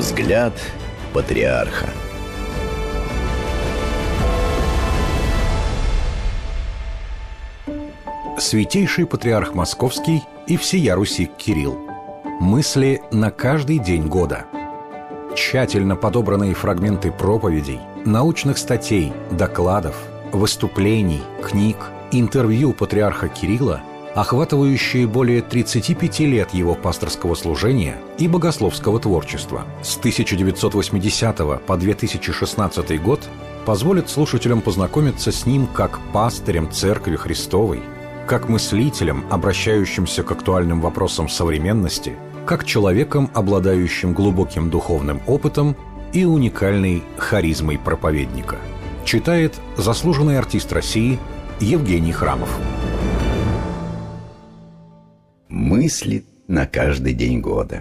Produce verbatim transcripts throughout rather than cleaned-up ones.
Взгляд патриарха. Святейший патриарх Московский и всея Руси Кирилл. Мысли на каждый день года. Тщательно подобранные фрагменты проповедей, научных статей, докладов, выступлений, книг, интервью патриарха Кирилла, охватывающие более тридцати пяти лет его пасторского служения и богословского творчества с тысяча девятьсот восьмидесятого по две тысячи шестнадцатый год, позволят слушателям познакомиться с ним как пастырем Церкви Христовой, как мыслителем, обращающимся к актуальным вопросам современности, как человеком, обладающим глубоким духовным опытом и уникальной харизмой проповедника. Читает заслуженный артист России Евгений Храмов. Мысли на каждый день года.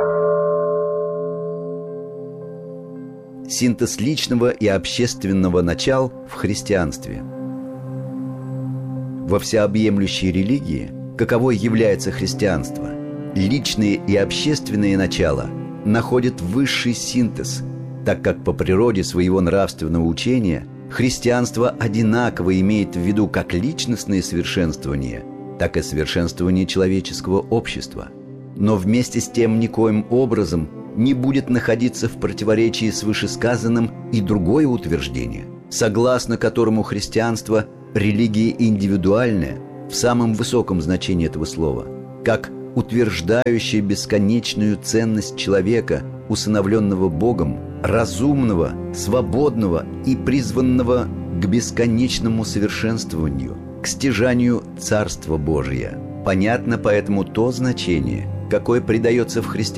Синтез личного и общественного начал в христианстве. Во всеобъемлющей религии, каковой является христианство, личные и общественные начала находят высший синтез, так как по природе своего нравственного учения христианство одинаково имеет в виду как личностное совершенствование, так и совершенствование человеческого общества. Но вместе с тем никоим образом не будет находиться в противоречии с вышесказанным и другое утверждение, согласно которому христианство – религия индивидуальная в самом высоком значении этого слова, как утверждающая бесконечную ценность человека, усыновленного Богом, разумного, свободного и призванного к бесконечному совершенствованию, к стяжанию Царства Божия. Понятно поэтому то значение, какое придается в христианстве